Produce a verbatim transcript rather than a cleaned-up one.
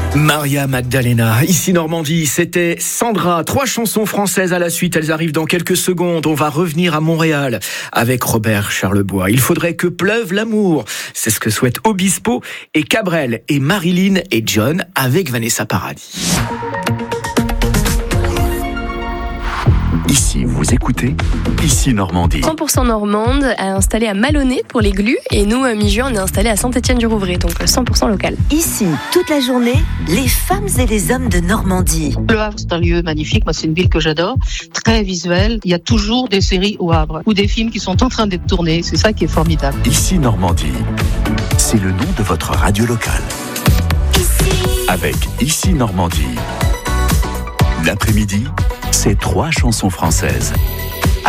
Maria Magdalena, ici Normandie, c'était Sandra. Trois chansons françaises à la suite, elles arrivent dans quelques secondes. On va revenir à Montréal avec Robert Charlebois. Il faudrait que pleuve l'amour. C'est ce que souhaitent Obispo et Cabrel et Marilyn et John avec Vanessa Paradis. Ici, vous écoutez Ici Normandie. cent pour cent normande a installé à Maloney pour les glues et nous, à mi-juin, on est installé à Saint-Étienne-du-Rouvray, donc cent pour cent local. Ici, toute la journée, les femmes et les hommes de Normandie. Le Havre, c'est un lieu magnifique. Moi, c'est une ville que j'adore. Très visuelle. Il y a toujours des séries au Havre ou des films qui sont en train d'être tournés. C'est ça qui est formidable. Ici Normandie, c'est le nom de votre radio locale. Ici. Avec Ici Normandie. L'après-midi, c'est trois chansons françaises.